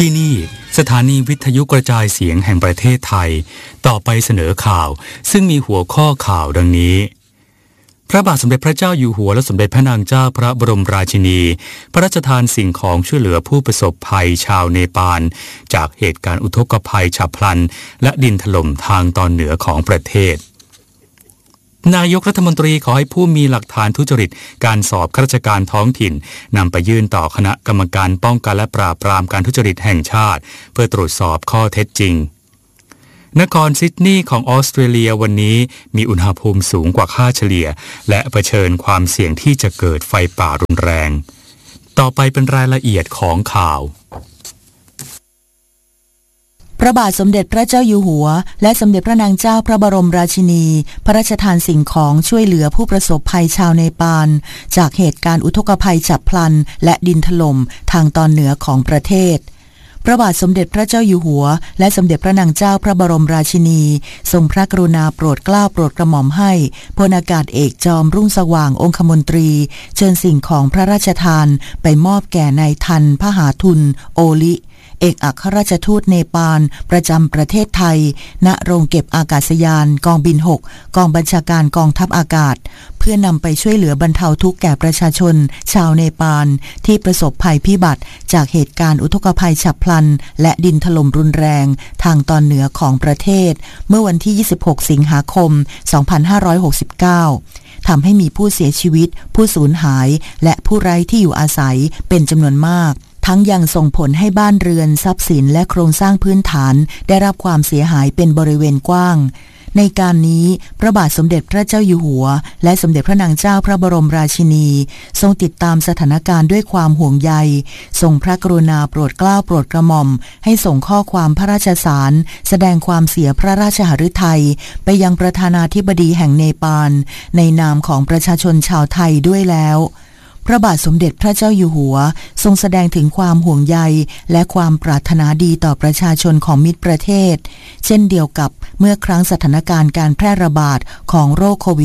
ที่นี่สถานีวิทยุกระจายเสียงแห่งประเทศไทยต่อไปเสนอข่าวซึ่งมีหัวข้อข่าวดังนี้พระบาทสมเด็จพระเจ้าอยู่หัวและสมเด็จพระนางเจ้าพระบรมราชินีพระราชทานสิ่งของช่วยเหลือผู้ประสบภัยชาวเนปาลจากเหตุการณ์อุทกภัยฉับพลันและดินถล่มทางตอนเหนือของประเทศนายกรัฐมนตรีขอให้ผู้มีหลักฐานทุจริตการสอบข้าราชการท้องถิ่นนำไปยื่นต่อคณะกรรมการป้องกันและปราบปรามการทุจริตแห่งชาติเพื่อตรวจสอบข้อเท็จจริงนครซิดนีย์ของออสเตรเลียวันนี้มีอุณหภูมิสูงกว่าค่าเฉลี่ยและเผชิญความเสี่ยงที่จะเกิดไฟป่ารุนแรงต่อไปเป็นรายละเอียดของข่าวพระบาทสมเด็จพระเจ้าอยู่หัวและสมเด็จพระนางเจ้าพระบรมราชินีพระราชทานสิ่งของช่วยเหลือผู้ประสบภัยชาวเนปาลจากเหตุการณ์อุทกภัยฉับพลันและดินถล่มทางตอนเหนือของประเทศพระบาทสมเด็จพระเจ้าอยู่หัวและสมเด็จพระนางเจ้าพระบรมราชินีทรงพระกรุณาโปรดเกล้าโปรดกระหม่อมให้พลอากาศเอกจอมรุ่งสว่างองคมนตรีเชิญสิ่งของพระราชทานไปมอบแก่นายทันพหาทุนโอลิเอกอัครราชทูตเนปาลประจำประเทศไทยณโรงเก็บอากาศยานกองบิน6กองบัญชาการกองทัพอากาศเพื่อนำไปช่วยเหลือบรรเทาทุกข์แก่ประชาชนชาวเนปาลที่ประสบภัยพิบัติจากเหตุการณ์อุทกภัยฉับพลันและดินถล่มรุนแรงทางตอนเหนือของประเทศเมื่อวันที่26สิงหาคม2569ทำให้มีผู้เสียชีวิตผู้สูญหายและผู้ไร้ที่อยู่อาศัยเป็นจำนวนมากทั้งยังส่งผลให้บ้านเรือนทรัพย์สินและโครงสร้างพื้นฐานได้รับความเสียหายเป็นบริเวณกว้างในการนี้พระบาทสมเด็จพระเจ้าอยู่หัวและสมเด็จพระนางเจ้าพระบรมราชินีทรงติดตามสถานการณ์ด้วยความห่วงใยทรงพระกรุณาโปรดเกล้าโปรดกระหม่อมให้ส่งข้อความพระราชสารแสดงความเสียพระราชหฤทัยไปยังประธานาธิบดีแห่งเนปาลในนามของประชาชนชาวไทยด้วยแล้วพระบาทสมเด็จพระเจ้าอยู่หัวทรงแสดงถึงความห่วงใยและความปรารถนาดีต่อประชาชนของมิตรประเทศเช่นเดียวกับเมื่อครั้งสถานการณ์การแพร่ระบาดของโรคโควิด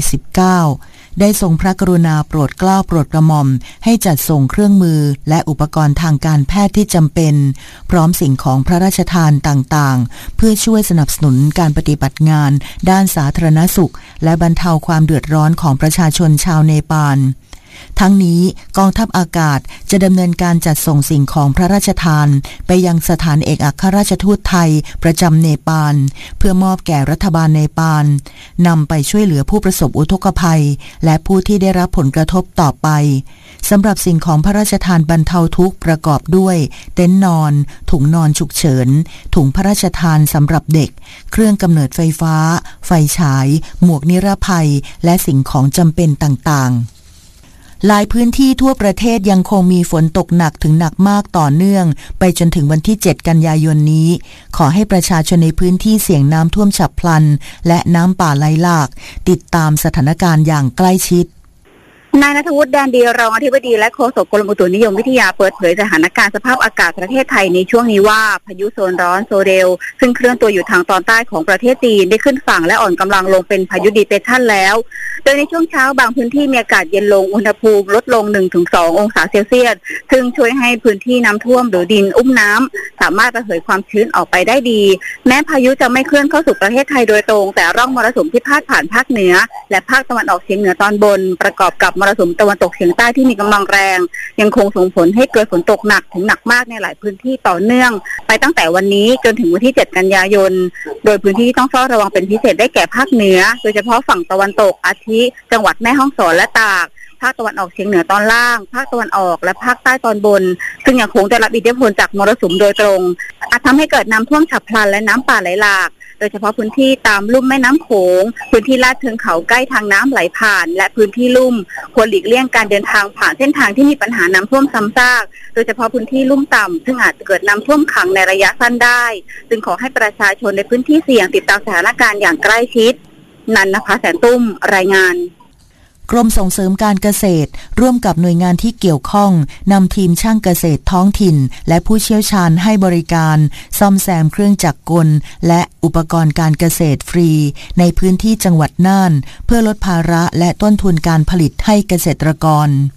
-19 ได้ทรงพระกรุณาโปรดเกล้าโปรดกระหม่อมให้จัดส่งเครื่องมือและอุปกรณ์ทางการแพทย์ที่จำเป็นพร้อมสิ่งของพระราชทานต่างๆเพื่อช่วยสนับสนุนการปฏิบัติงานด้านสาธารณสุขและบรรเทาความเดือดร้อนของประชาชนชาวเนปาลทั้งนี้กองทัพอากาศจะดำเนินการจัดส่งสิ่งของพระราชทานไปยังสถานเอกอัครราชทูตไทยประจำเนปาลเพื่อมอบแก่รัฐบาลเนปาลนำไปช่วยเหลือผู้ประสบอุทกภัยและผู้ที่ได้รับผลกระทบต่อไปสำหรับสิ่งของพระราชทานบรรเทาทุกข์ประกอบด้วยเต็นท์นอนถุงนอนฉุกเฉินถุงพระราชทานสำหรับเด็กเครื่องกำเนิดไฟฟ้าไฟฉายหมวกนิรภัยและสิ่งของจำเป็นต่างๆหลายพื้นที่ทั่วประเทศยังคงมีฝนตกหนักถึงหนักมากต่อเนื่องไปจนถึงวันที่7กันยายนนี้ขอให้ประชาชนในพื้นที่เสี่ยงน้ำท่วมฉับพลันและน้ำป่าไหลหลากติดตามสถานการณ์อย่างใกล้ชิดนายณัฐวุฒิ แดนดีรองอธิบดีและโฆษกกรมอุตุนิยมวิทยาเปิดเผยสถานการณ์สภาพอากาศประเทศไทยในช่วงนี้ว่าพายุโซนร้อนโซเดลซึ่งเคลื่อนตัวอยู่ทางตอนใต้ของประเทศจีนได้ขึ้นฝั่งและอ่อนกำลังลงเป็นพายุดีเปรสชันแล้วโดยในช่วงเช้าบางพื้นที่มีอากาศเย็นลงอุณหภูมิลดลง 1-2 องศาเซลเซียสซึ่งช่วยให้พื้นที่น้ำท่วมหรือดินอุ้มน้ำสามารถระเหยความชื้นออกไปได้ดีแม้พายุจะไม่เคลื่อนเข้าสู่ประเทศไทยโดยตรงแต่ร่องมรสุมที่พาดผ่านภาคเหนือและภาคตะวันออกเฉียงเหนือตอนบนประกอบกับมรสุมตะวันตกเฉียงใต้ที่มีกำลังแรงยังคงส่งผลให้เกิดฝนตกหนักถึงหนักมากในหลายพื้นที่ต่อเนื่องไปตั้งแต่วันนี้จนถึงวันที่7กันยายนโดยพื้นที่ที่ต้องเฝ้าระวังเป็นพิเศษได้แก่ภาคเหนือโดยเฉพาะฝั่งตะวันตกอาทิจังหวัดแม่ฮ่องสอนและตากภาคตะวันออกเฉียงเหนือตอนล่างภาคตะวันออกและภาคใต้ตอนบนซึ่งยังคงได้รับอิทธิพลจากมรสุมโดยตรงอาจทำให้เกิดน้ำท่วมฉับพลันและน้ำป่าไหลหลากโดยเฉพาะพื้นที่ตามลุ่มแม่น้ำโขงพื้นที่ลาดเชิงเขาใกล้ทางน้ำไหลผ่านและพื้นที่ลุ่มควรหลีกเลี่ยงการเดินทางผ่านเส้นทางที่มีปัญหาน้ำท่วมซ้ำซากโดยเฉพาะพื้นที่ลุ่มต่ำซึ่งอาจจะเกิดน้ำท่วมขังในระยะสั้นได้จึงขอให้ประชาชนในพื้นที่เสี่ยงติดตามสถานการณ์อย่างใกล้ชิดนันนภาแสนตุ้มรายงานกรมส่งเสริมการเกษตรร่วมกับหน่วยงานที่เกี่ยวข้องนำทีมช่างเกษตรท้องถิ่นและผู้เชี่ยวชาญให้บริการซ่อมแซมเครื่องจักรกลและอุปกรณ์การเกษตรฟรีในพื้นที่จังหวัดน่านเพื่อลดภาระและต้นทุนการผลิตให้เกษตรกร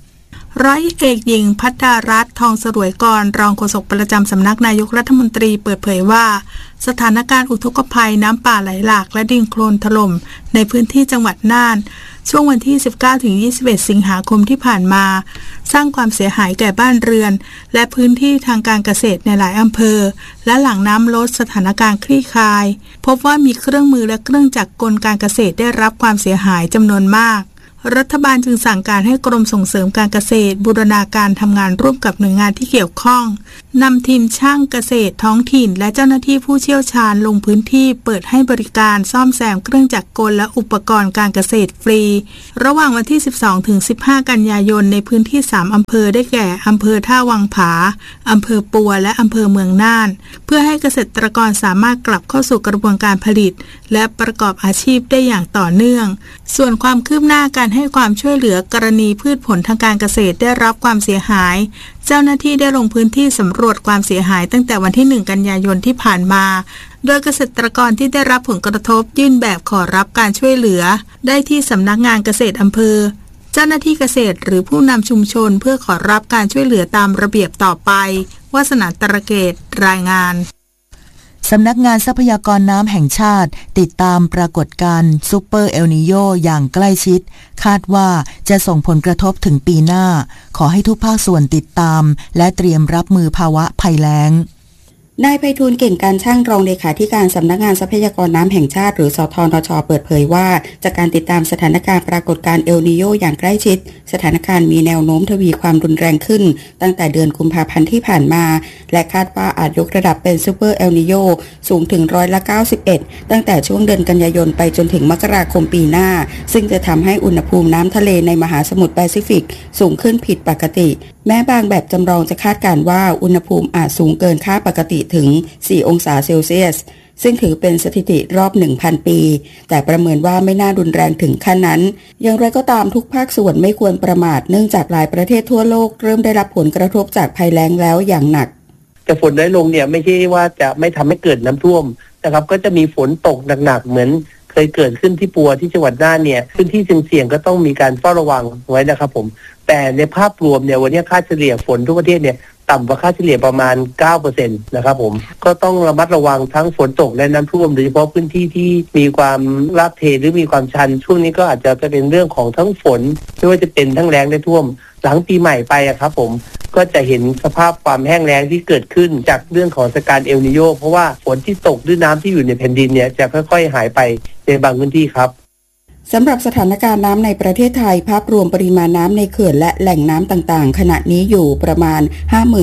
ร้อยเอกหญิงภัทรารัตน์ทองสรวยกรรองโฆษกประจำสำนักนายกรัฐมนตรีเปิดเผยว่าสถานการณ์อุทกภัยน้ำป่าไหลหลากและดินโคลนถล่มในพื้นที่จังหวัดน่านช่วงวันที่ 19-21 สิงหาคมที่ผ่านมาสร้างความเสียหายแก่บ้านเรือนและพื้นที่ทางการเกษตรในหลายอำเภอและหลังน้ำลดสถานการณ์คลี่คลายพบว่ามีเครื่องมือและเครื่องจักรกลการเกษตรได้รับความเสียหายจำนวนมากรัฐบาลจึงสั่งการให้กรมส่งเสริมการเกษตรบูรณาการทำงานร่วมกับหน่วยงานที่เกี่ยวข้องนำทีมช่างเกษตรท้องถิ่นและเจ้าหน้าที่ผู้เชี่ยวชาญลงพื้นที่เปิดให้บริการซ่อมแซมเครื่องจักรกลและอุปกรณ์การเกษตรฟรีระหว่างวันที่ 12-15 กันยายนในพื้นที่ 3 อำเภอได้แก่อำเภอท่าวังผาอำเภอปัวและอำเภอเมืองน่านเพื่อให้เกษตรกรสามารถกลับเข้าสู่กระบวนการผลิตและประกอบอาชีพได้อย่างต่อเนื่องส่วนความคืบหน้าการให้ความช่วยเหลือกรณีพืชผลทางการเกษตรได้รับความเสียหายเจ้าหน้าที่ได้ลงพื้นที่สำรวจความเสียหายตั้งแต่วันที่ 1 กันยายนที่ผ่านมาโดยเกษตรกรที่ได้รับผลกระทบยื่นแบบขอรับการช่วยเหลือได้ที่สำนักงานเกษตรอำเภอเจ้าหน้าที่เกษตรหรือผู้นำชุมชนเพื่อขอรับการช่วยเหลือตามระเบียบต่อไปวาสนาตระเกตรายงานสำนักงานทรัพยากรน้ำแห่งชาติติดตามปรากฏการณ์ซูเปอร์เอลนีโญอย่างใกล้ชิดคาดว่าจะส่งผลกระทบถึงปีหน้าขอให้ทุกภาคส่วนติดตามและเตรียมรับมือภาวะภัยแล้งนายไพฑูรย์เก่งการช่างรองเลขาธิการสำนักงานทรัพยากรน้ำแห่งชาติหรือสทนช.เปิดเผยว่าจากการติดตามสถานการณ์ปรากฏการณ์เอลนีโญอย่างใกล้ชิดสถานการณ์มีแนวโน้มทวีความรุนแรงขึ้นตั้งแต่เดือนกุมภาพันธ์ที่ผ่านมาและคาดว่าอาจยกระดับเป็นซูเปอร์เอลนีโญสูงถึง91%ตั้งแต่ช่วงเดือนกันยายนไปจนถึงมกราคมปีหน้าซึ่งจะทำให้อุณหภูมิน้ำทะเลในมหาสมุทรแปซิฟิกสูงขึ้นผิดปกติแม้บางแบบจำลองจะคาดการณ์ว่าอุณหภูมิอาจสูงเกินค่าปกติถึง 4 องศาเซลเซียสซึ่งถือเป็นสถิติรอบ 1,000 ปีแต่ประเมินว่าไม่น่ารุนแรงถึงขั้นนั้นอย่างไรก็ตามทุกภาคส่วนไม่ควรประมาทเนื่องจากหลายประเทศทั่วโลกเริ่มได้รับผลกระทบจากภัยแล้งแล้วอย่างหนักแต่ฝนน้อยลงเนี่ยไม่ใช่ว่าจะไม่ทำให้เกิดน้ำท่วมนะครับก็จะมีฝนตกหนักๆเหมือนเคยเกิดขึ้นที่ปัวที่จังหวัดน่านเนี่ยพื้นที่เสี่ยงๆก็ต้องมีการเฝ้าระวังไว้นะครับผมแต่ในภาพรวมเนี่ยวันนี้ค่าเฉลี่ยฝนทุกประเทศเนี่ยต่ำกว่าค่าเฉลี่ยประมาณ 9% นะครับผมก็ต้องระมัดระวังทั้งฝนตกและน้ำท่วมโดยเฉพาะพื้นที่ที่มีความลาดเทหรือมีความชันช่วงนี้ก็อาจจะเป็นเรื่องของทั้งฝนไม่ว่าจะเป็นทั้งแล้งและท่วมหลังปีใหม่ไปครับผมก็จะเห็นสภาพความแห้งแล้งที่เกิดขึ้นจากเรื่องของสถานการณ์เอลนีโญเพราะว่าฝนที่ตกด้วยน้ำที่อยู่ในแผ่นดินเนี่ยจะค่อยๆหายไปในบางพื้นที่ครับสำหรับสถานการณ์น้ำในประเทศไทยภาพรวมปริมาณน้ำในเขื่อนและแหล่งน้ำต่างๆขณะนี้อยู่ประมาณ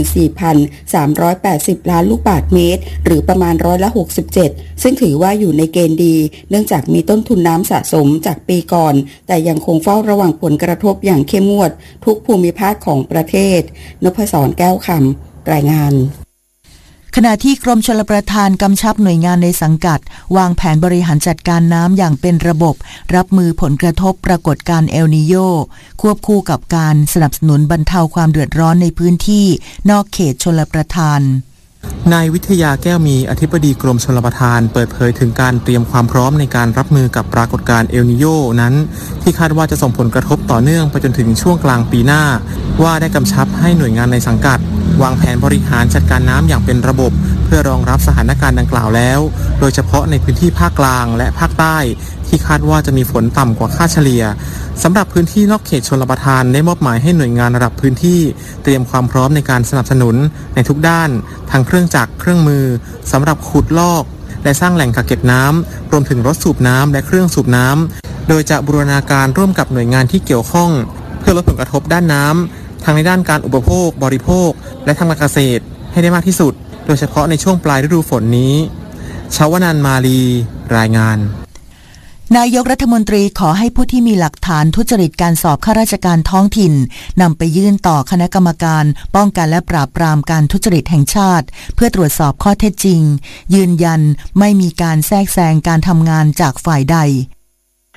54,380 ล้านลูกบาศก์เมตรหรือประมาณ67%ซึ่งถือว่าอยู่ในเกณฑ์ดีเนื่องจากมีต้นทุนน้ำสะสมจากปีก่อนแต่ยังคงเฝ้าระวังผลกระทบอย่างเข้มงวดทุกภูมิภาคของประเทศนพศรแก้วคำรายงานขณะที่กรมชลประทานกำชับหน่วยงานในสังกัดวางแผนบริหารจัดการน้ำอย่างเป็นระบบรับมือผลกระทบปรากฏการณ์เอลนีโญควบคู่กับการสนับสนุนบรรเทาความเดือดร้อนในพื้นที่นอกเขตชลประทานนายวิทยาแก้วมีอธิบดีกรมชลประทานเปิดเผยถึงการเตรียมความพร้อมในการรับมือกับปรากฏการณ์เอลนีโญนั้นที่คาดว่าจะส่งผลกระทบต่อเนื่องไปจนถึงช่วงกลางปีหน้าว่าได้กำชับให้หน่วยงานในสังกัดวางแผนบริหารจัดการน้ำอย่างเป็นระบบเพื่อรองรับสถานการณ์ดังกล่าวแล้วโดยเฉพาะในพื้นที่ภาคกลางและภาคใต้ที่คาดว่าจะมีฝนต่ำกว่าค่าเฉลี่ยสำหรับพื้นที่นอกเขตชลประทานได้มอบหมายให้หน่วยงานระดับพื้นที่เตรียมความพร้อมในการสนับสนุนในทุกด้านทั้งเครื่องจักรเครื่องมือสำหรับขุดลอกและสร้างแหล่งกักเก็บน้ำรวมถึงรถสูบน้ำและเครื่องสูบน้ำโดยจะบูรณาการร่วมกับหน่วยงานที่เกี่ยวข้องเพื่อลดผลกระทบด้านน้ำทั้งในด้านการอุปโภคบริโภคและทางการเกษตรให้ได้มากที่สุดโดยเฉพาะในช่วงปลายฤดูฝนนี้ชวนันท์มาลีรายงานนายกรัฐมนตรีขอให้ผู้ที่มีหลักฐานทุจริตการสอบข้าราชการท้องถิ่นนำไปยื่นต่อคณะกรรมการป้องกันและปราบปรามการทุจริตแห่งชาติเพื่อตรวจสอบข้อเท็จจริงยืนยันไม่มีการแทรกแซงการทำงานจากฝ่ายใด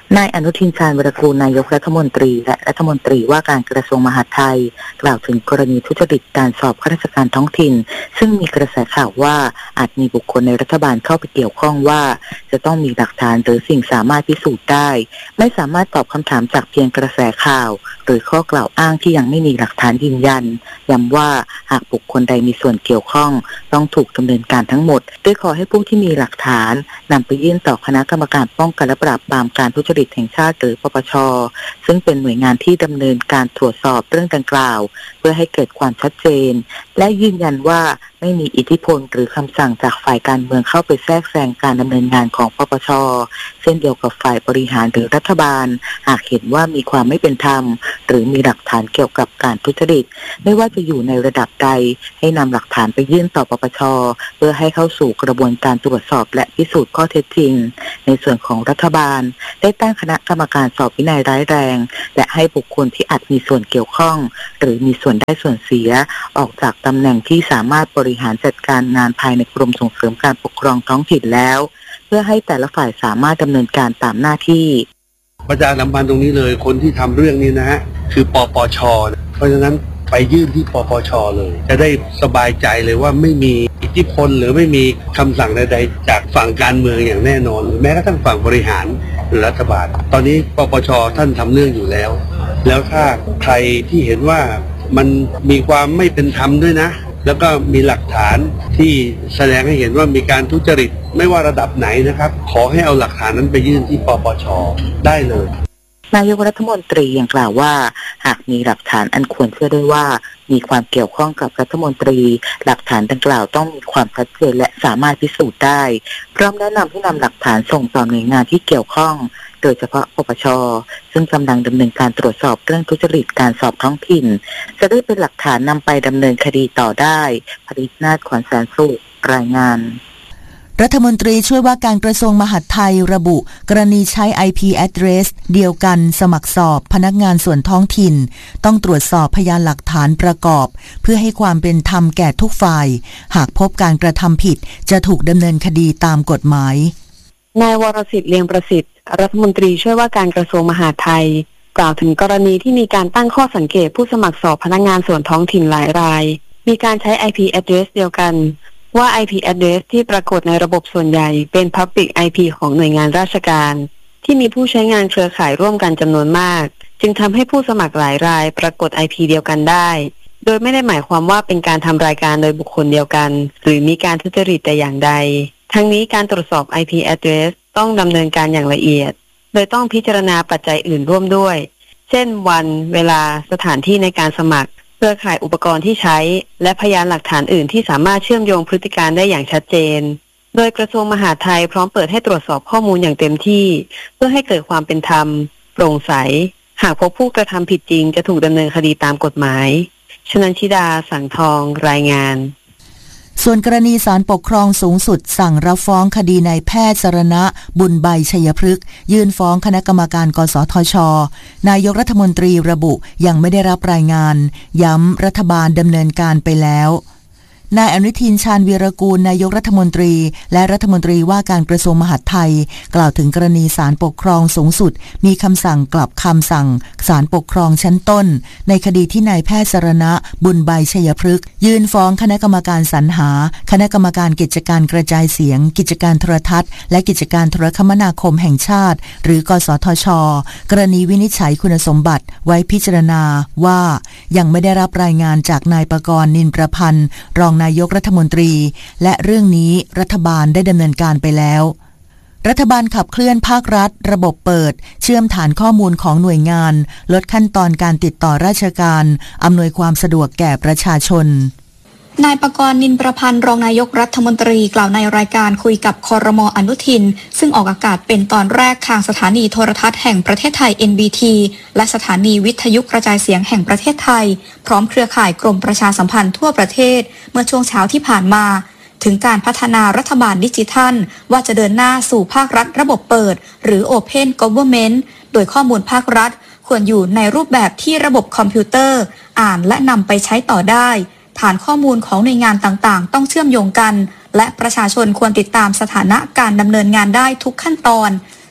นายอนุทินชาญวีรกูลนายกรัฐมนตรีและรัฐมนตรีว่าการกระทรวงมหาดไทยกล่าวถึงกรณีทุจริตการสอบข้าราชการท้องถิ่นซึ่งมีกระแสข่าวว่าอาจมีบุคคลในรัฐบาลเข้าไปเกี่ยวข้องว่าจะต้องมีหลักฐานหรือสิ่งสามารถพิสูจน์ได้ไม่สามารถตอบคำถามจากเพียงกระแสข่าวหรือข้อกล่าวอ้างที่ยังไม่มีหลักฐานยืนยันย้ำว่าหากบุคคลใดมีส่วนเกี่ยวข้องต้องถูกดำเนินการทั้งหมดโดยขอให้ผู้ที่มีหลักฐานนำไปยื่นต่อคณะกรรมการป้องกันและปราบปรามการทุจริตแห่งชาติหรือปปช.ซึ่งเป็นหน่วยงานที่ดำเนินการตรวจสอบเรื่องดังกล่าวเพื่อให้เกิดความชัดเจนและยืนยันว่าไม่มีอิทธิพลหรือคำสั่งจากฝ่ายการเมืองเข้าไปแทรกแซงการดำเนินงานของปปช.เช่นเดียวกับฝ่ายบริหารหรือรัฐบาลหากเห็นว่ามีความไม่เป็นธรรมหรือมีหลักฐานเกี่ยวกับการทุจริตไม่ว่าจะอยู่ในระดับใดให้นำหลักฐานไปยื่นต่อปปช.เพื่อให้เข้าสู่กระบวนการตรวจสอบและพิสูจน์ข้อเท็จจริงในส่วนของรัฐบาลได้ตั้งคณะกรรมการสอบวินัยร้ายแรงและให้บุคคลที่อาจมีส่วนเกี่ยวข้องหรือมีส่วนได้ส่วนเสียออกจากตำแหน่งที่สามารถบริหารจัดการงานภายในกรมส่งเสริมการปกครองท้องถิ่นแล้วเพื่อให้แต่ละฝ่ายสามารถดำเนินการตามหน้าที่ประชาสัมพันธ์ตรงนี้เลยคนที่ทำเรื่องนี้นะฮะคือปปช.เพราะฉะนั้นไปยื่นที่ปปช.เลยจะได้สบายใจเลยว่าไม่มีอิทธิพลหรือไม่มีคำสั่งใดๆจากฝั่งการเมืองอย่างแน่นอนแม้กระทั่งฝั่งบริหารหรือรัฐบาลตอนนี้ปปช.ท่านทำเรื่องอยู่แล้วถ้าใครที่เห็นว่ามันมีความไม่เป็นธรรมด้วยนะแล้วก็มีหลักฐานที่แสดงให้เห็นว่ามีการทุจริตไม่ว่าระดับไหนนะครับขอให้เอาหลักฐานนั้นไปยื่นที่ปปช.ได้เลยนายกรัฐมนตรียังกล่าวว่าหากมีหลักฐานอันควรเชื่อได้ว่ามีความเกี่ยวข้องกับรัฐมนตรีหลักฐานดังกล่าวต้องมีความชัดเจนและสามารถพิสูจน์ได้พร้อมแนะนำให้นำหลักฐานส่งต่อหน่วยงานที่เกี่ยวข้องโดยเฉพาะปปช.ซึ่งกำลังดำเนินการตรวจสอบเรื่องทุจริตการสอบท้องถิ่นจะได้เป็นหลักฐานนำไปดำเนินคดีต่อได้ผลิตนาถ ขวัญแสนสุขรายงานรัฐมนตรีช่วยว่าการกระทรวงมหาดไทยระบุกรณีใช้ IP address เดียวกันสมัครสอบพนักงานส่วนท้องถิ่นต้องตรวจสอบพยานหลักฐานประกอบเพื่อให้ความเป็นธรรมแก่ทุกฝ่ายหากพบการกระทำผิดจะถูกดำเนินคดีตามกฎหมายนายวรสิทธิ์เลียงประสิทธิ์รัฐมนตรีช่วยว่าการกระทรวงมหาดไทยกล่าวถึงกรณีที่มีการตั้งข้อสังเกตผู้สมัครสอบพนักงานส่วนท้องถิ่นหลายรายมีการใช้ IP address เดียวกันว่า IP address ที่ปรากฏในระบบส่วนใหญ่เป็น Public IP ของหน่วยงานราชการที่มีผู้ใช้งานเครือข่ายร่วมกันจำนวนมากจึงทำให้ผู้สมัครหลายรายปรากฏ IP เดียวกันได้โดยไม่ได้หมายความว่าเป็นการทำรายการโดยบุคคลเดียวกันหรือมีการทุจริตแต่อย่างใดทั้งนี้การตรวจสอบ IP address ต้องดำเนินการอย่างละเอียดโดยต้องพิจารณาปัจจัยอื่นร่วมด้วยเช่นวันเวลาสถานที่ในการสมัครเครือข่ายอุปกรณ์ที่ใช้และพยานหลักฐานอื่นที่สามารถเชื่อมโยงพฤติการได้อย่างชัดเจนโดยกระทรวงมหาดไทยพร้อมเปิดให้ตรวจสอบข้อมูลอย่างเต็มที่เพื่อให้เกิดความเป็นธรรมโปร่งใสหากพบผู้กระทำผิดจริงจะถูกดำเนินคดีตามกฎหมายชนันชิดาสังทองรายงานส่วนกรณีศาลปกครองสูงสุดสั่งรับฟ้องคดีนายแพทย์สรณะบุญใบชัยพฤกษ์ยื่นฟ้องคณะกรรมการกสทช.นายกรัฐมนตรีระบุยังไม่ได้รับรายงานย้ำรัฐบาลดำเนินการไปแล้วนายอนุทินชาญวีรกูลนายกรัฐมนตรีและรัฐมนตรีว่าการกระทรวงมหาดไทยกล่าวถึงกรณีศาลปกครองสูงสุดมีคำสั่งกลับคำสั่งศาลปกครองชั้นต้นในคดีที่นายแพทย์สรณะบุญใบชัยพฤกษ์ยื่นฟ้องคณะกรรมการสรรหาคณะกรรมการกิจการกระจายเสียงกิจการโทรทัศน์และกิจการโทรคมนาคมแห่งชาติหรือกสทช.กรณีวินิจฉัยคุณสมบัติไว้พิจารณาว่ายังไม่ได้รับรายงานจากนายปกรณ์นินประพันธ์รองนายกรัฐมนตรีและเรื่องนี้รัฐบาลได้ดำเนินการไปแล้วรัฐบาลขับเคลื่อนภาครัฐระบบเปิดเชื่อมฐานข้อมูลของหน่วยงานลดขั้นตอนการติดต่อราชการอำนวยความสะดวกแก่ประชาชนนายปกรณ์นินประพันธ์รองนายกรัฐมนตรีกล่าวในรายการคุยกับครม.อนุทินซึ่งออกอากาศเป็นตอนแรกทางสถานีโทรทัศน์แห่งประเทศไทย NBT และสถานีวิทยุกระจายเสียงแห่งประเทศไทยพร้อมเครือข่ายกรมประชาสัมพันธ์ทั่วประเทศเมื่อช่วงเช้าที่ผ่านมาถึงการพัฒนารัฐบาลดิจิทัลว่าจะเดินหน้าสู่ภาครัฐระบบเปิดหรือ Open Government โดยข้อมูลภาครัฐควรอยู่ในรูปแบบที่ระบบคอมพิวเตอร์อ่านและนำไปใช้ต่อได้ฐานข้อมูลของหน่วยงานต่างๆต้องเชื่อมโยงกันและประชาชนควรติดตามสถานะการดำเนินงานได้ทุกขั้นตอน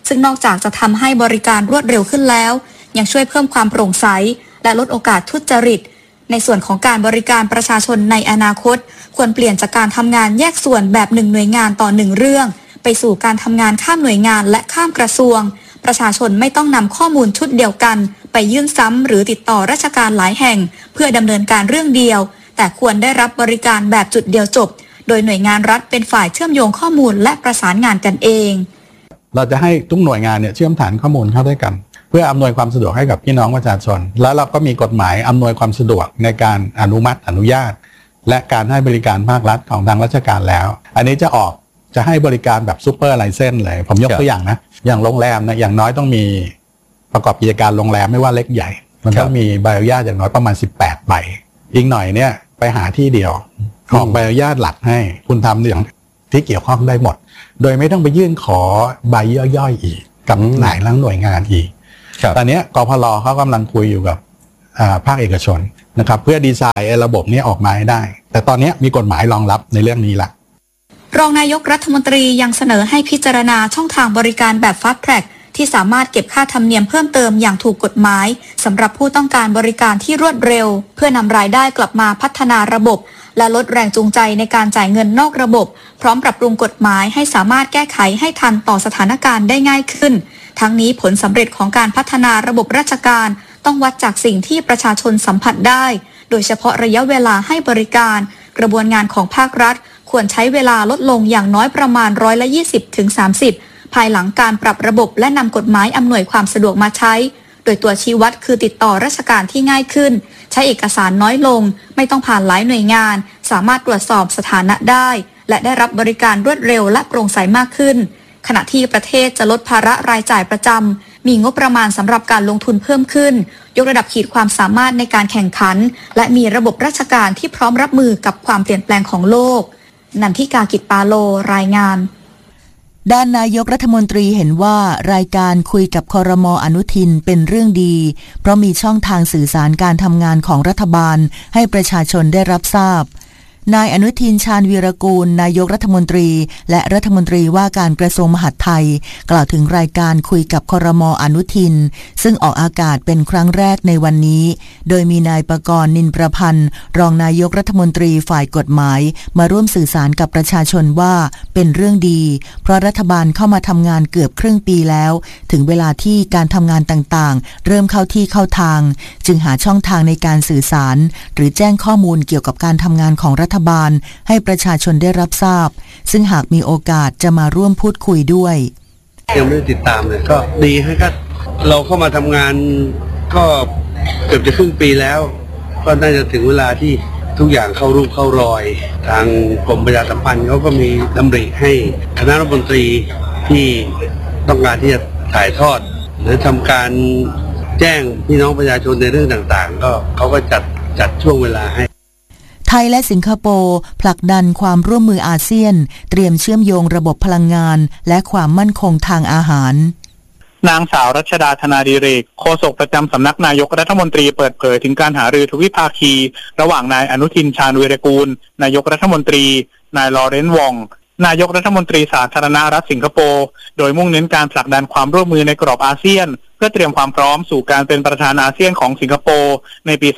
ซึ่งนอกจากจะทำให้บริการรวดเร็วขึ้นแล้วยังช่วยเพิ่มความโปร่งใสและลดโอกาสทุจริตในส่วนของการบริการประชาชนในอนาคตควรเปลี่ยนจากการทำงานแยกส่วนแบบ1หน่วยงานต่อ1เรื่องไปสู่การทำงานข้ามหน่วยงานและข้ามกระทรวงประชาชนไม่ต้องนำข้อมูลชุดเดียวกันไปยื่นซ้ำหรือติดต่อราชการหลายแห่งเพื่อดำเนินการเรื่องเดียวแต่ควรได้รับบริการแบบจุดเดียวจบโดยหน่วยงานรัฐเป็นฝ่ายเชื่อมโยงข้อมูลและประสานงานกันเองเราจะให้ทุกหน่วยงานเนี่ยเชื่อมฐานข้อมูลเข้าด้วยกันเพื่ออำนวยความสะดวกให้กับพี่น้องประชาชนแล้วเราก็มีกฎหมายอำนวยความสะดวกในการอนุมัติอนุญาตและการให้บริการภาครัฐของทางราชการแล้วอันนี้จะให้บริการแบบซูเปอร์ไลเซนส์เลยผมยกตัวอย่างนะอย่างโรงแรมนะอย่างน้อยต้องมีประกอบกิจการโรงแรมไม่ว่าเล็กใหญ่มันต้องมีใบอนุญาตอย่างน้อยประมาณ18ใบอีกหน่อยเนี่ยไปหาที่เดียวออกใบอนุญาตหลักให้คุณทำอย่างที่เกี่ยวข้องได้หมดโดยไม่ต้องไปยื่นขอใบย่อยๆอีกกับหลายหน่วยงานอีกตอนนี้กพล.เขากำลังคุยอยู่กับภาคเอกชนนะครับเพื่อดีไซน์ระบบนี้ออกมาให้ได้แต่ตอนนี้มีกฎหมายรองรับในเรื่องนี้ละรองนายกรัฐมนตรียังเสนอให้พิจารณาช่องทางบริการแบบฟาสต์แทร็กที่สามารถเก็บค่าธรรมเนียมเพิ่มเติมอย่างถูกกฎหมายสำหรับผู้ต้องการบริการที่รวดเร็วเพื่อนำรายได้กลับมาพัฒนาระบบและลดแรงจูงใจในการจ่ายเงินนอกระบบพร้อมปรับปรุงกฎหมายให้สามารถแก้ไขให้ทันต่อสถานการณ์ได้ง่ายขึ้นทั้งนี้ผลสำเร็จของการพัฒนาระบบราชการต้องวัดจากสิ่งที่ประชาชนสัมผัสได้โดยเฉพาะระยะเวลาให้บริการกระบวนงานของภาครัฐควรใช้เวลาลดลงอย่างน้อยประมาณ20-30%ภายหลังการปรับระบบและนำกฎหมายอำนวยความสะดวกมาใช้โดยตัวชี้วัดคือติดต่อราชการที่ง่ายขึ้นใช้เอกสารน้อยลงไม่ต้องผ่านหลายหน่วยงานสามารถตรวจสอบสถานะได้และได้รับบริการรวดเร็วและโปร่งใสมากขึ้นขณะที่ประเทศจะลดภาระรายจ่ายประจำมีงบประมาณสำหรับการลงทุนเพิ่มขึ้นยกระดับขีดความสามารถในการแข่งขันและมีระบบราชการที่พร้อมรับมือกับความเปลี่ยนแปลงของโลกนันทิกา กิจปาโลรายงานด้านนายกรัฐมนตรีเห็นว่ารายการคุยกับครม.อนุทินเป็นเรื่องดีเพราะมีช่องทางสื่อสารการทำงานของรัฐบาลให้ประชาชนได้รับทราบนายอนุทินชาญวีรกูลนายกรัฐมนตรีและรัฐมนตรีว่าการกระทรวงมหาดไทยกล่าวถึงรายการคุยกับครม.อนุทินซึ่งออกอากาศเป็นครั้งแรกในวันนี้โดยมีนายปกรณ์นินประพันธ์รองนายกรัฐมนตรีฝ่ายกฎหมายมาร่วมสื่อสารกับประชาชนว่าเป็นเรื่องดีเพราะรัฐบาลเข้ามาทำงานเกือบครึ่งปีแล้วถึงเวลาที่การทำงานต่างๆเริ่มเข้าที่เข้าทางจึงหาช่องทางในการสื่อสารหรือแจ้งข้อมูลเกี่ยวกับการทำงานของรัฐบาลให้ประชาชนได้รับทราบซึ่งหากมีโอกาสจะมาร่วมพูดคุยด้วยยังไม่ได้ติดตามเลยก็ดีให้ก็เราเข้ามาทำงานก็เกือบจะครึ่งปีแล้วก็น่าจะถึงเวลาที่ทุกอย่างเข้ารูปเข้ารอยทางกรมประชาสัมพันธ์เขาก็มีดำริให้คณะรัฐมนตรีที่ต้องการที่จะถ่ายทอดหรือทำการแจ้งพี่น้องประชาชนในเรื่องต่างๆก็เขาก็จัดช่วงเวลาให้ไทยและสิงคโปร์ผลักดันความร่วมมืออาเซียนเตรียมเชื่อมโยงระบบพลังงานและความมั่นคงทางอาหารนางสาวรัชดาธนาดิเรกโฆษกประจำสำนักนายกรัฐมนตรีเปิดเผยถึงการหารือทวิภาคีระหว่างนายอนุทินชาญวีรกูลนายกรัฐมนตรีนายลอเรนซ์วองนายกรัฐมนตรีสาธารณรัฐสิงคโปร์โดยมุ่งเน้นการผลักดันความร่วมมือในกรอบอาเซียนเพื่อเตรียมความพร้อมสู่การเป็นประธานอาเซียนของสิงคโปร์ในปี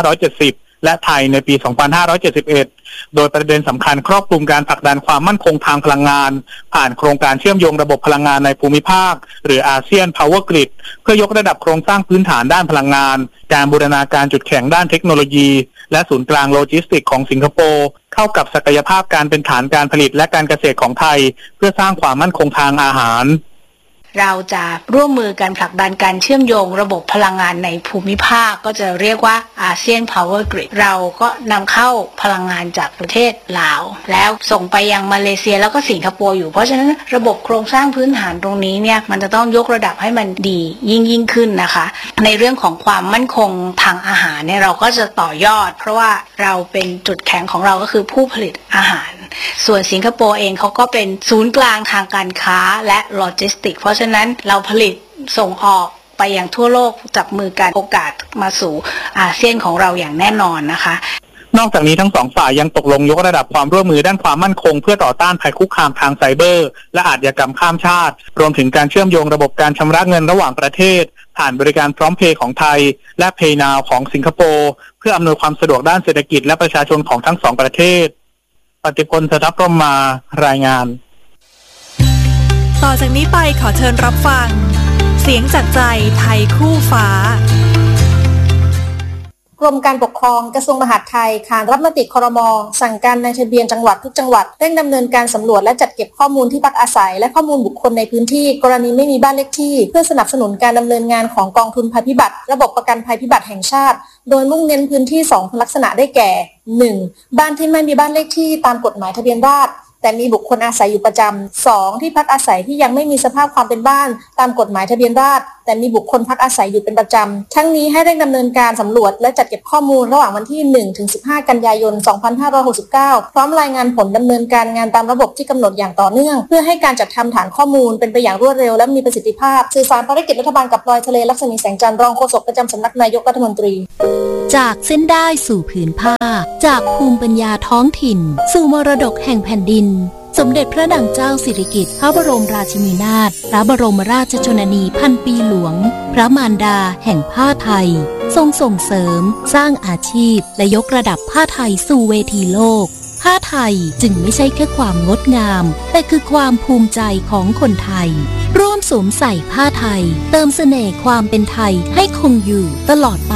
2570และไทยในปี 2571 โดยประเด็นสำคัญครอบคลุมการผลักดันความมั่นคงทางพลังงานผ่านโครงการเชื่อมโยงระบบพลังงานในภูมิภาคหรืออาเซียน Power Grid เพื่อยกระดับโครงสร้างพื้นฐานด้านพลังงานการบูรณาการจุดแข็งด้านเทคโนโลยีและศูนย์กลางโลจิสติกของสิงคโปร์เข้ากับศักยภาพการเป็นฐานการผลิตและการเกษตรของไทยเพื่อสร้างความมั่นคงทางอาหารเราจะร่วมมือกันผลักดันการเชื่อมโยงระบบพลังงานในภูมิภาคก็จะเรียกว่าอาเซียน Power Grid เราก็นำเข้าพลังงานจากประเทศลาวแล้วส่งไปยังมาเลเซียแล้วก็สิงคโปร์อยู่เพราะฉะนั้นระบบโครงสร้างพื้นฐานตรงนี้เนี่ยมันจะต้องยกระดับให้มันดียิ่งขึ้นนะคะในเรื่องของความมั่นคงทางอาหารเนี่ยเราก็จะต่อยอดเพราะว่าเราเป็นจุดแข็งของเราก็คือผู้ผลิตอาหารส่วนสิงคโปร์เองเขาก็เป็นศูนย์กลางทางการค้าและโลจิสติกเพราะฉะนั้นเราผลิตส่งออกไปยังทั่วโลกจับมือกันโอกาสมาสู่อาเซียนของเราอย่างแน่นอนนะคะนอกจากนี้ทั้งสองฝ่ายยังตกลงยกระดับความร่วมมือด้านความมั่นคงเพื่อต่อต้านภัยคุกคามทางไซเบอร์และอาชญากรรมข้ามชาติรวมถึงการเชื่อมโยงระบบการชำระเงินระหว่างประเทศผ่านบริการพร้อมเพย์ของไทยและ PayNow ของสิงคโปร์เพื่ออำนวยความสะดวกด้านเศรษฐกิจและประชาชนของทั้งสองประเทศปฏิพล สทัพพรหมารายงานต่อจากนี้ไปขอเชิญรับฟังเสียงจากใจไทยคู่ฟ้ากรมการปกครองกระทรวงมหาดไทยขานรับมติครม.สั่งการนายทะเบียนจังหวัดทุกจังหวัดเร่งดำเนินการสำรวจและจัดเก็บข้อมูลที่พักอาศัยและข้อมูลบุคคลในพื้นที่กรณีไม่มีบ้านเลขที่เพื่อสนับสนุนการดำเนินงานของกองทุนภัยพิบัติระบบประกันภัยพิบัติแห่งชาติโดยมุ่งเน้นพื้นที่2ลักษณะได้แก่ 1. บ้านที่ไม่มีบ้านเลขที่ตามกฎหมายทะเบียนราษฎร์แต่มีบุคคลอาศัยอยู่ประจำ 2. ที่พักอาศัยที่ยังไม่มีสภาพความเป็นบ้านตามกฎหมายทะเบียนราษฎร์แต่มีบุคคลพักอาศัยอยู่เป็นประจำทั้งนี้ให้เร่งดำเนินการสำรวจและจัดเก็บข้อมูลระหว่างวันที่1ถึง15กันยายน2569พร้อมรายงานผลดำเนินการงานตามระบบที่กำหนดอย่างต่อเนื่องเพื่อให้การจัดทำฐานข้อมูลเป็นไปอย่างรวดเร็วและมีประสิทธิภาพสื่อสารภารกิจรัฐบาลกับลอยทะเลลักษมีแสงจันทร์รองโฆษกประจำสำนักนายกรัฐมนตรีจากเส้นได้สู่ผืนผ้าจากภูมิปัญญาท้องถิ่นสู่มรดกแห่งแผ่นดินสมเด็จพระนางเจ้าสิริกิติ์พระบรมราชินีนาถพระบรมราชชนนีพันปีหลวงพระมารดาแห่งผ้าไทยทรงส่งเสริมสร้างอาชีพและยกระดับผ้าไทยสู่เวทีโลกผ้าไทยจึงไม่ใช่แค่ความงดงามแต่คือความภูมิใจของคนไทยร่วมสวมใส่ผ้าไทยเติมเสน่ห์ความเป็นไทยให้คงอยู่ตลอดไป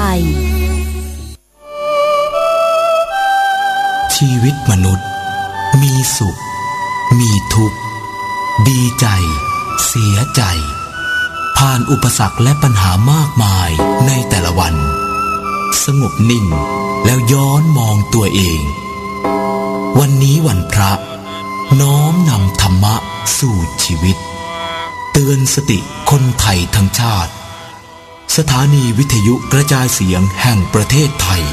ชีวิตมนุษย์มีสุขมีทุกข์ดีใจเสียใจผ่านอุปสรรคและปัญหามากมายในแต่ละวันสงบนิ่งแล้วย้อนมองตัวเองวันนี้วันพระน้อมนำธรรมะสู่ชีวิตเตือนสติคนไทยทั้งชาติสถานีวิทยุกระจายเสียงแห่งประเทศไทย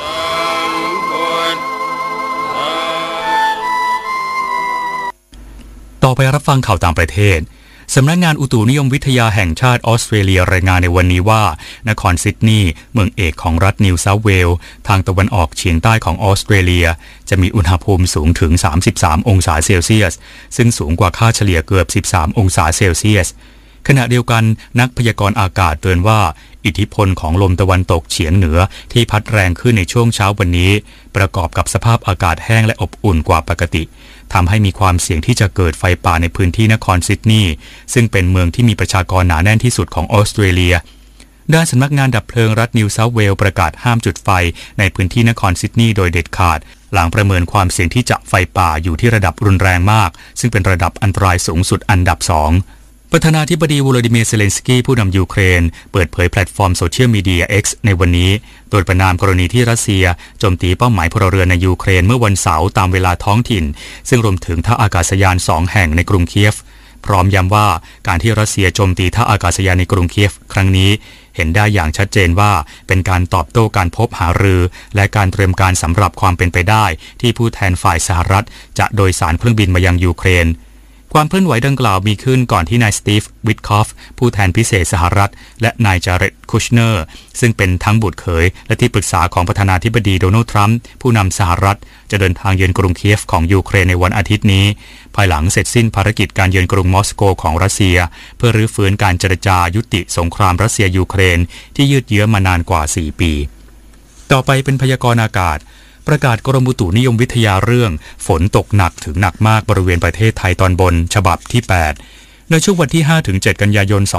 ต่อไปรับฟังข่าวต่างประเทศสำนักงานอุตุนิยมวิทยาแห่งชาติออสเตรเลียรายงานในวันนี้ว่านครซิดนีย์เมืองเอกของรัฐนิวเซาท์เวลส์ทางตะวันออกเฉียงใต้ของออสเตรเลียจะมีอุณหภูมิสูงถึง33องศาเซลเซียสซึ่งสูงกว่าค่าเฉลี่ยเกือบ13องศาเซลเซียสขณะเดียวกันนักพยากรณ์อากาศเตือนว่าอิทธิพลของลมตะวันตกเฉียงเหนือที่พัดแรงขึ้นในช่วงเช้าวันนี้ประกอบกับสภาพอากาศแห้งและอบอุ่นกว่าปกติทำให้มีความเสี่ยงที่จะเกิดไฟป่าในพื้นที่นครซิดนีย์ซึ่งเป็นเมืองที่มีประชากรหนาแน่นที่สุดของออสเตรเลียด้านสำนักงานดับเพลิงรัฐนิวเซาท์เวลส์ประกาศห้ามจุดไฟในพื้นที่นครซิดนีย์โดยเด็ดขาดหลังประเมินความเสี่ยงที่จะไฟป่าอยู่ที่ระดับรุนแรงมากซึ่งเป็นระดับอันตรายสูงสุดอันดับ2ประธานาธิบดีโวโลดิเมียร์ เซเลนสกี้ผู้นำยูเครนเปิดเผยแพลตฟอร์มโซเชียลมีเดีย X ในวันนี้โดยประณามกรณีที่รัสเซียโจมตีเป้าหมายพลเรือนในยูเครนเมื่อวันเสาร์ตามเวลาท้องถิ่นซึ่งรวมถึงท่าอากาศยาน2แห่งในกรุงเคียฟพร้อมย้ำว่าการที่รัสเซียโจมตีท่าอากาศยานในกรุงเคียฟครั้งนี้เห็นได้อย่างชัดเจนว่าเป็นการตอบโต้การพบหารือและการเตรียมการสำหรับความเป็นไปได้ที่ผู้แทนฝ่ายสหรัฐจะโดยสารเครื่องบินมายังยูเครนความเคลื่อนไหวดังกล่าวมีขึ้นก่อนที่นายสตีฟ วิทคอฟผู้แทนพิเศษสหรัฐและนายจาเร็ด คุชเนอร์ซึ่งเป็นทั้งบุตรเขยและที่ปรึกษาของประธานาธิบดีโดนัลด์ทรัมป์ผู้นำสหรัฐจะเดินทางเยือนกรุงเคียฟของยูเครนในวันอาทิตย์นี้ภายหลังเสร็จสิ้นภารกิจการเยือนกรุงมอสโกของรัสเซียเพื่อรื้อฟื้นการเจรจายุติสงครามรัสเซียยูเครนที่ยืดเยื้อมานานกว่า4ปีต่อไปเป็นพยากรณ์อากาศประกาศกรมอุตุนิยมวิทยาเรื่องฝนตกหนักถึงหนักมากบริเวณประเทศไทยตอนบนฉบับที่8ในช่วงวันที่ 5-7 กันยายน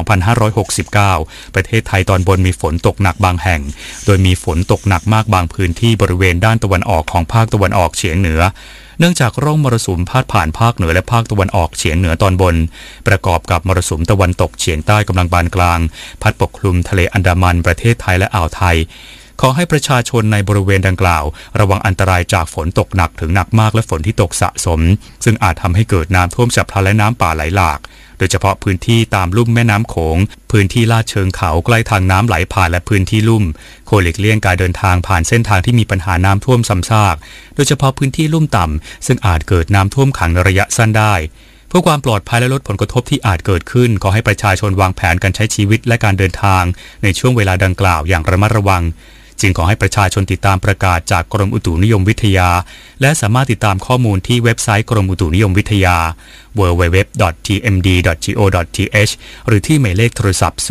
2569ประเทศไทยตอนบนมีฝนตกหนักบางแห่งโดยมีฝนตกหนักมากบางพื้นที่บริเวณด้านตะวันออกของภาคตะวันออกเฉียงเหนือเนื่องจากร่องมรสุมพาดผ่านภาคเหนือและภาคตะวันออกเฉียงเหนือตอนบนประกอบกับมรสุมตะวันตกเฉียงใต้กำลังปานกลางพัดปกคลุมทะเลอันดามันประเทศไทยและอ่าวไทยขอให้ประชาชนในบริเวณดังกล่าวระวังอันตรายจากฝนตกหนักถึงหนักมากและฝนที่ตกสะสมซึ่งอาจทำให้เกิดน้ำท่วมฉับพลันและน้ำป่าไหลหลากโดยเฉพาะพื้นที่ตามลุ่มแม่น้ำโขงพื้นที่ลาดเชิงเขาใกล้ทางน้ำไหลผ่านและพื้นที่ลุ่มควรหลีกเลี่ยงการเดินทางผ่านเส้นทางที่มีปัญหาน้ำท่วมซ้ำซากโดยเฉพาะพื้นที่ลุ่มต่ำซึ่งอาจเกิดน้ำท่วมขังในระยะสั้นได้เพื่อความปลอดภัยและลดผลกระทบที่อาจเกิดขึ้นขอให้ประชาชนวางแผนการใช้ชีวิตและการเดินทางในช่วงเวลาดังกล่าวอย่างระมัดระวังจึงขอให้ประชาชนติดตามประกาศจากกรมอุตุนิยมวิทยาและสามารถติดตามข้อมูลที่เว็บไซต์กรมอุตุนิยมวิทยา www.tmd.go.th หรือที่หมายเลขโทรศัพท์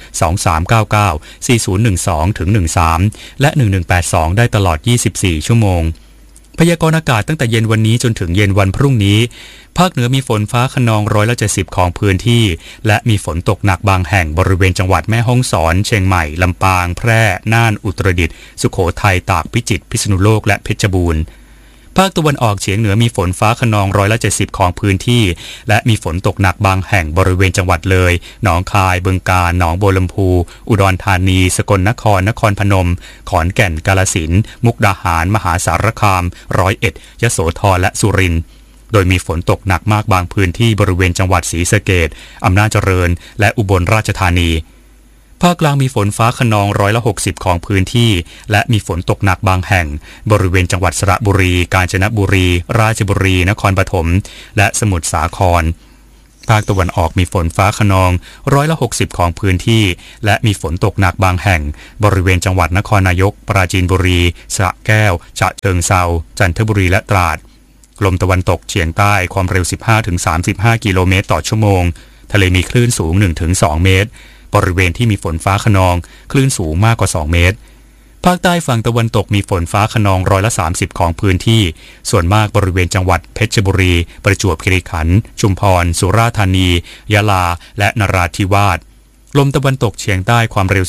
023994012-13 และ 1182 ได้ตลอด 24 ชั่วโมงพยากรณ์อากาศตั้งแต่เย็นวันนี้จนถึงเย็นวันพรุ่งนี้ภาคเหนือมีฝนฟ้าคะนอง170ของพื้นที่และมีฝนตกหนักบางแห่งบริเวณจังหวัดแม่ฮ่องสอนเชียงใหม่ลำปางแพร่น่านอุตรดิตถ์สุโขทัยตากพิจิตรพิษณุโลกและเพชรบูรณ์ภาคตะวันออกเฉียงเหนือมีฝนฟ้าคะนอง170ของพื้นที่และมีฝนตกหนักบางแห่งบริเวณจังหวัดเลยหนองคายบึงกาฬหนองบัวลำพูอุดรธานีสกลนครนครพนมขอนแก่นกาฬสินธุ์มุกดาหารมหาสารคาม101ยโสธรและสุรินทร์โดยมีฝนตกหนักมากบางพื้นที่บริเวณจังหวัดศรีสะเกษอำนาจเจริญและอุบลราชธานีภาคกลางมีฝนฟ้าคะนอง160ของพื้นที่และมีฝนตกหนักบางแห่งบริเวณจังหวัดสระบุรีกาญจนบุรีราชบุรีนครปฐมและสมุทรสาครภาคตะวันออกมีฝนฟ้าคะนอง160ของพื้นที่และมีฝนตกหนักบางแห่งบริเวณจังหวัดนครนายกปราจีนบุรีสระแก้วฉะเชิงเทราจันทบุรีและตราดลมตะวันตกเฉียงใต้ความเร็ว 15-35 กิโลเมตรต่อชั่วโมงทะเลมีคลื่นสูง 1-2 เมตรบริเวณที่มีฝนฟ้าคะนองคลื่นสูงมากกว่า2เมตรภาคใต้ฝั่งตะวันตกมีฝนฟ้าคะนอง30%ของพื้นที่ส่วนมากบริเวณจังหวัดเพชรบุรีประจวบคีรีขันธ์ชุมพรสุราษฎร์ธานียะลาและนราธิวาสลมตะวันตกเฉียงใต้ความเร็ว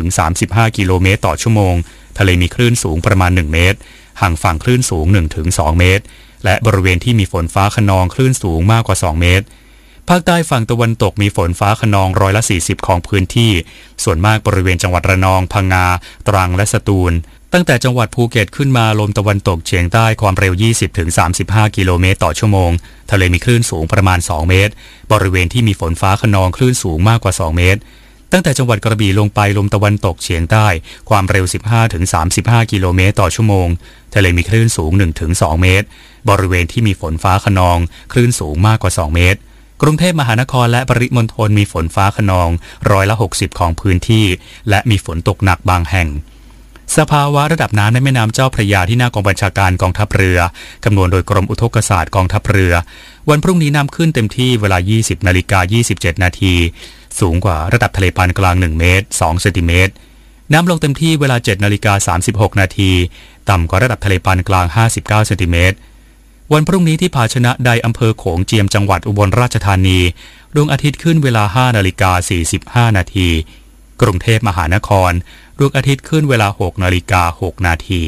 15-35 กิโลเมตรต่อชั่วโมงทะเลมีคลื่นสูงประมาณ1เมตรห่างฝั่งคลื่นสูง 1-2 เมตรและบริเวณที่มีฝนฟ้าคะนองคลื่นสูงมากกว่า2เมตรภาคใต้ฝั่งตะวันตกมีฝนฟ้าคะนอง40%ของพื้นที่ส่วนมากบริเวณจังหวัดระนองพังงาตรังและสตูลตั้งแต่จังหวัดภูเก็ตขึ้นมาลมตะวันตกเฉียงใต้ความเร็ว 20-35 กิโลเมตรต่อชั่วโมงทะเลมีคลื่นสูงประมาณ2เมตรบริเวณที่มีฝนฟ้าคะนองคลื่นสูงมากกว่า2เมตรตั้งแต่จังหวัดกระบี่ลงไปลมตะวันตกเฉียงใต้ความเร็ว 15-35 กิโลเมตรต่อชั่วโมงทะเลมีคลื่นสูง 1-2 เมตรบริเวณที่มีฝนฟ้าคะนองคลื่นสูงมากกว่า2เมตรกรุงเทพมหานครและปริมณฑลมีฝนฟ้าคะนอง60%ของพื้นที่และมีฝนตกหนักบางแห่งสภาวะระดับน้ำในแม่น้ำเจ้าพระยาที่หน้ากองบัญชาการกองทัพเรือคำนวณโดยกรมอุทกศาสตร์กองทัพเรือวันพรุ่งนี้น้ำขึ้นเต็มที่เวลา 20:27 นาทีสูงกว่าระดับทะเลปานกลาง1เมตร2เซนติเมตรน้ำลงเต็มที่เวลา 7:36 นาทีต่ำกว่าระดับทะเลปานกลาง59เซนติเมตรวันพรุ่งนี้ที่ภาชนะใดอำเภอโขงเจียมจังหวัดอุบลราชธานีดวงอาทิตย์ขึ้นเวลา 5:45 นาทีกรุงเทพมหานครดวงอาทิตย์ขึ้นเวลา 6:06 นาที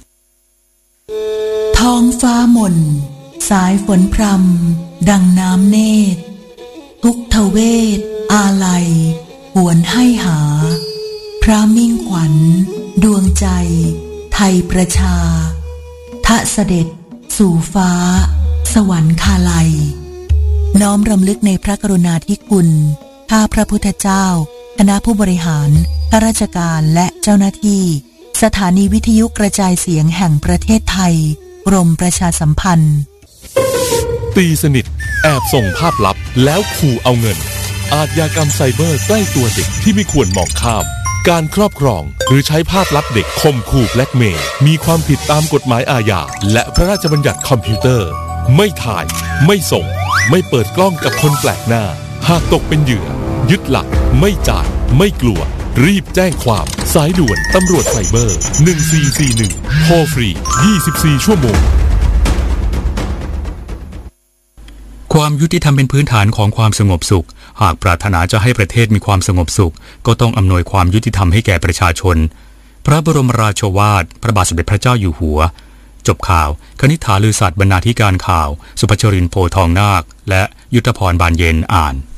ท้องฟ้ามนสายฝนพรำดังน้ำเนตรทุกทเวทอาลัยหวนให้หาพระมิ่งขวัญดวงใจไทยประชาทะเสด็จสู่ฟ้าสวรรคาลัยน้อมรำลึกในพระกรุณาธิคุณข้าพระพุทธเจ้าคณะผู้บริหารข้าราชการและเจ้าหน้าที่สถานีวิทยุกระจายเสียงแห่งประเทศไทยกรมประชาสัมพันธ์ตีสนิทแอบส่งภาพลับแล้วขู่เอาเงินอาชญากรรมไซเบอร์ใกล้ตัวเด็กที่ไม่ควรมองข้ามการครอบครองหรือใช้ภาพลับเด็กข่มขู่แบล็กเมย์มีความผิดตามกฎหมายอาญาและพระราชบัญญัติคอมพิวเตอร์ไม่ถ่ายไม่ส่งไม่เปิดกล้องกับคนแปลกหน้าหากตกเป็นเหยื่อยึดหลักไม่จ่ายไม่กลัวรีบแจ้งความสายด่วนตำรวจไซเบอร์1441โทรฟรี24ชั่วโมงความยุติธรรมเป็นพื้นฐานของความสงบสุขหากปรารถนาจะให้ประเทศมีความสงบสุขก็ต้องอำนวยความยุติธรรมให้แก่ประชาชนพระบรมราโชวาทพระบาทสมเด็จพระเจ้าอยู่หัวจบข่าวคณิษฐาลือสัตย์บรรณาธิการข่าวสุภชรินทร์โพทองนาคและยุทธพรบานเย็นอ่าน